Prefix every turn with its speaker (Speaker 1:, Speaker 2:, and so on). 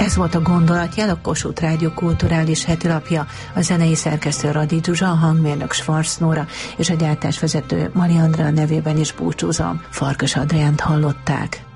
Speaker 1: Ez volt a Gondolatjel, a Kossuth Rádió kulturális hetilapja. A zenei szerkesztő Radi Zsuzsa, a hangmérnök Schwarz Nóra és a gyártásvezető Mari Andrea nevében is búcsúzom. Farkas Adriánt hallották.